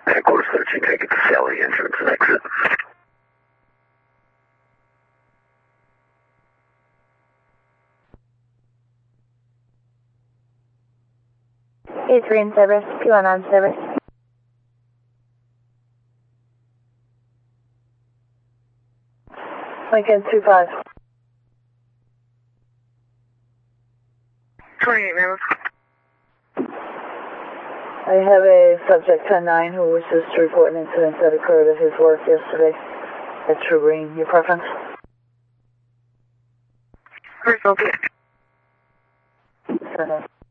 Headquarters 13, take it to Sally, entrance and exit. A3 in service, P1 on service. Lincoln 25. 28 Mammoth. I have a subject 10-9 who wishes to report an incident that occurred at his work yesterday at True Green. Your preference? First, I'll be. Send in.